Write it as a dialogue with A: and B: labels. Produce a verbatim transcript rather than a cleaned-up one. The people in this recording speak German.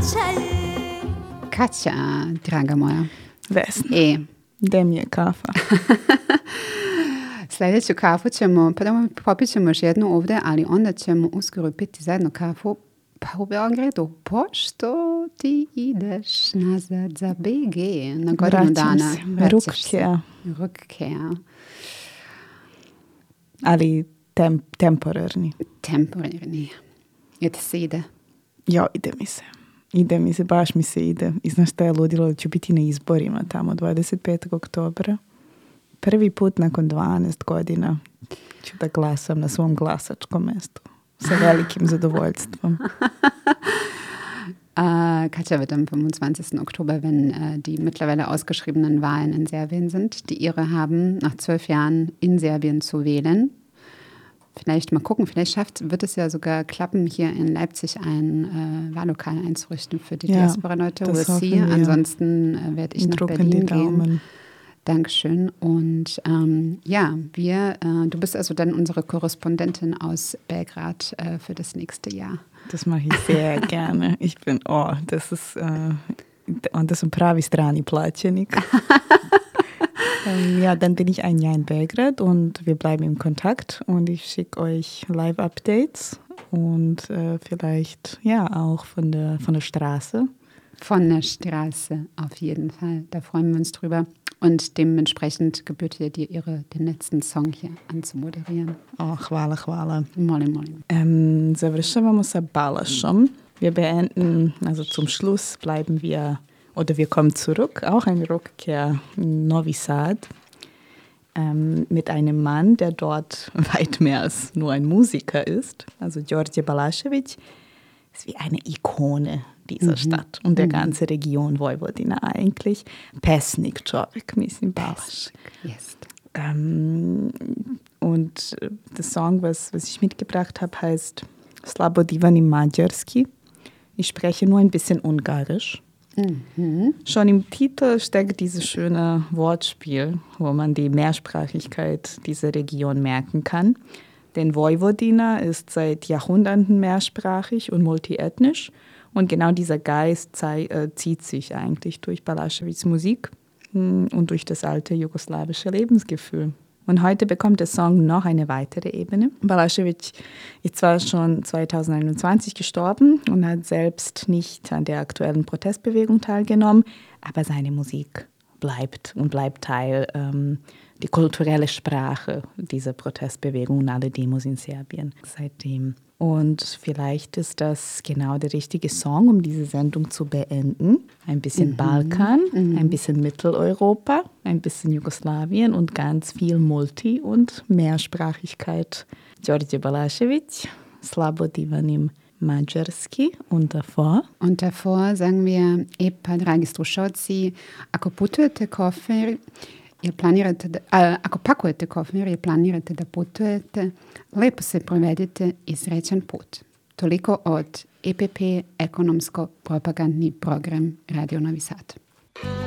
A: Katja, draga moja.
B: Vesna,
A: E,
B: gde mi je kafa?
A: sljedeću kafu ćemo, prvo popit ćemo još jednu ovdje, ali onda ćemo uskoro piti zajedno kafu pa u Beogradu, pošto ti ideš nazad za B G na godinu
B: Vraćam
A: dana.
B: se.
A: Vraćaš se.
B: Rukkeja.
A: Rukkeja.
B: Ali tem, temporarni.
A: Temporarni. Jer ti se ide.
B: Jo, ide mi se. Ide mi se, baš mi se ide. I znaš šta je ludilo da ću biti na izborima tamo dvadeset petog oktobra. Prvi put nakon dvanaest godina ću da glasam na svom glasačkom mestu. Sa velikim zadovoljstvom.
A: Äh, Katja wird am fünfundzwanzigsten Oktober, wenn äh, die mittlerweile ausgeschriebenen Wahlen in Serbien sind, die Ehre haben, nach zwölf Jahren in Serbien zu wählen. Vielleicht mal gucken, vielleicht schafft, wird es ja sogar klappen, hier in Leipzig ein äh, Wahllokal einzurichten für die
B: Ja,
A: Diaspora-Leute.
B: das
A: We'll see.
B: hoffen wir.
A: Ansonsten äh, werde ich
B: Und
A: nach
B: drucken die
A: Berlin gehen.
B: Daumen.
A: Dankeschön. Und ähm, ja, wir, äh, du bist also dann unsere Korrespondentin aus Belgrad äh, für das nächste Jahr.
B: Das mache ich sehr gerne. Ich bin, oh, das ist, äh, onda sam pravi strani plaćenik. ähm, ja, dann bin ich ein Jahr in Belgrad und wir bleiben im Kontakt und ich schicke euch Live-Updates und äh, vielleicht ja auch von der, von der Straße.
A: Von der Straße, auf jeden Fall. Da freuen wir uns drüber. Und dementsprechend gebührt ihr dir ihre, den letzten Song hier anzumoderieren.
B: Oh, hvala, hvala.
A: Molim, molim.
B: Ähm, završavamo sa Balašom. Wir beenden, also zum Schluss bleiben wir, oder wir kommen zurück, auch ein Rückkehr in Novi Sad, ähm, mit einem Mann, der dort weit mehr als nur ein Musiker ist. Also Đorđe Balašević ist wie eine Ikone dieser mhm. Stadt und der mhm. ganze Region Vojvodina eigentlich. Pesnik čovjek, mislim, Balaš.
A: Yes.
B: Ähm, und der Song, was, was ich mitgebracht habe, heißt Slabo divanim mađarski. Ich spreche nur ein bisschen Ungarisch.
A: Mhm.
B: Schon im Titel steckt dieses schöne Wortspiel, wo man die Mehrsprachigkeit dieser Region merken kann. Denn Vojvodina ist seit Jahrhunderten mehrsprachig und multiethnisch. Und genau dieser Geist zei- äh, zieht sich eigentlich durch Balaševićs Musik mh, und durch das alte jugoslawische Lebensgefühl. Und heute bekommt der Song noch eine weitere Ebene. Balašević ist zwar schon zweitausendeinundzwanzig gestorben und hat selbst nicht an der aktuellen Protestbewegung teilgenommen, aber seine Musik bleibt und bleibt Teil ähm, die kulturelle Sprache dieser Protestbewegung und alle Demos in Serbien seitdem. Und vielleicht ist das genau der richtige Song, um diese Sendung zu beenden. Ein bisschen mhm. Balkan, mhm. ein bisschen Mitteleuropa, ein bisschen Jugoslawien und ganz viel Multi- und Mehrsprachigkeit. Đorđe Balašević, Slabo divanim mađarski und davor.
A: Und davor sagen wir, e pa dragi slušalci, ako putujete kofer, jer planirate da, a, ako pakujete kofer i planirate da putujete, lepo se provedite i srećan put. Toliko od E P P, ekonomsko-propagandni program Radio Novi Sad.